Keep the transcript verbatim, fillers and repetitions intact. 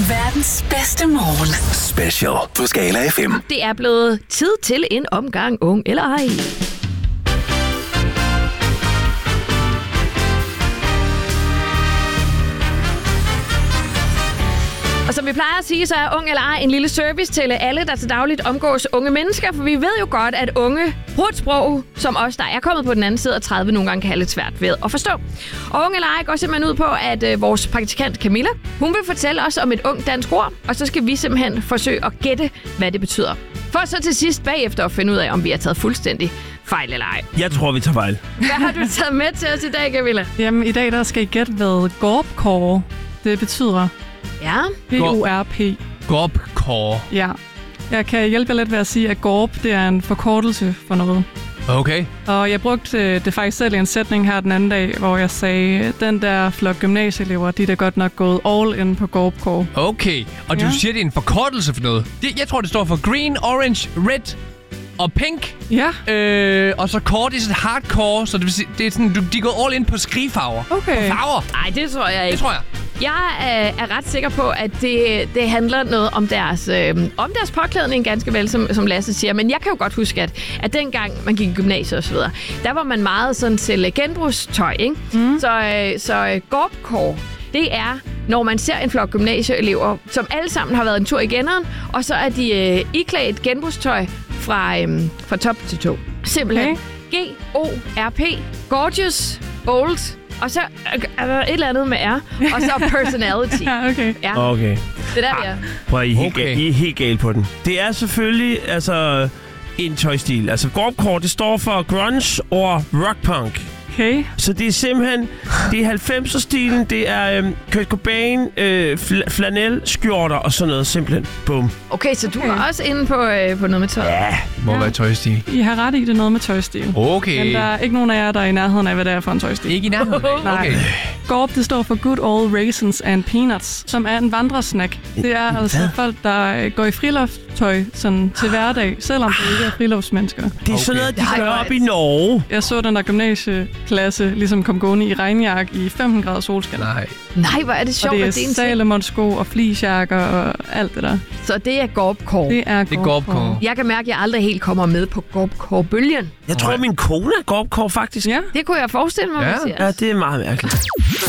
Verdens bedste morgen. Special på Skala F M. Det er blevet tid til en omgang ung eller ej. Og som vi plejer at sige, så er ung eller ej en lille service til alle, der til dagligt omgås unge mennesker. For vi ved jo godt, at unge bruger et sprog, som os, der er kommet på den anden side af tredive, nogle gange kan have lidt svært ved at forstå. Og ung eller ej går simpelthen ud på, at øh, vores praktikant Camilla, hun vil fortælle os om et ung dansk ord, og så skal vi simpelthen forsøge at gætte, hvad det betyder. For så til sidst bagefter at finde ud af, om vi har taget fuldstændig fejl eller ej. Jeg tror, vi tager fejl. Hvad har du taget med til os i dag, Camilla? Jamen, i dag der skal I gætte, hvad gorpcore det betyder. Ja. G O R P. Gorpcore. Ja. Jeg kan hjælpe jer lidt ved at sige, at gorp, det er en forkortelse for noget. Okay. Og jeg brugte det faktisk selv i en sætning her den anden dag, hvor jeg sagde, den der flok gymnasieelever, de er da godt nok gået all in på gorpcore. Okay. Og du Ja. siger, det er en forkortelse for noget. Det, jeg tror, det står for green, orange, red og pink. Ja. Øh, og så core, det er sådan hardcore, så det, vil sige, det er sådan, du, de er gået all in på skrigfarver. Okay. På farver. Nej, det tror jeg ikke. Det tror jeg. Jeg øh, er ret sikker på, at det, det handler noget om deres, øh, om deres påklædning, ganske vel, som, som Lasse siger. Men jeg kan jo godt huske, at, at dengang man gik i gymnasiet og så videre, der var man meget sådan til genbrugstøj, ikke? Mm. Så, øh, så øh, gorpcore, det er, når man ser en flok gymnasieelever, som alle sammen har været en tur i genneren, og så er de øh, iklædt genbrugstøj fra, øh, fra top til to. Simpelthen. Okay. G O R P. Gorgeous, old. Og så er der et eller andet med R, og så personality. Ja, okay. Ja, Okay. det er der, vi er. Prøv at I er helt, Okay. okay. I er helt galt på den. Det er selvfølgelig altså en tøjstil. Altså gorpcore, det står for grunge og rockpunk. Okay. Så det er simpelthen, det er halvfemser-stilen, det er øhm, Kurt Cobain, øh, fl- flanelskjorter og sådan noget, simpelthen. Bum. Okay, så du Okay. er også inde på, øh, på noget med tøj. Ja. Må Ja. være tøjstil. I har ret i, det er noget med tøjstil. Okay. Men der er ikke nogen af jer, der er i nærheden af, hvad det er for en tøjstil. Ikke i nærheden. Nej. Okay. Gorp, det står for Good Old Raisins and Peanuts, som er en vandresnack. Det er altså Hvad? folk, der går i frilufttøj sådan til hverdag, selvom de ikke er friluftsmennesker. Det er Okay. sådan noget, de Nej, gør hvor op er i Norge. Jeg så den der gymnasieklasse ligesom kom gående i regnjakke i femten grader solskin. Nej. Nej, hvor er det Og sjovt, det er at det er en ting. Salomon-sko og fleecejakker og alt det der. Så det er gorpcore. Det er Det er gorpcore. Jeg kan mærke, at jeg aldrig helt kommer med på gorpcore-bølgen. Jeg tror, min kone er gorpcore, faktisk. Ja. Det kunne jeg forestille mig, Ja. Mathias. Ja, det er meget mærkeligt.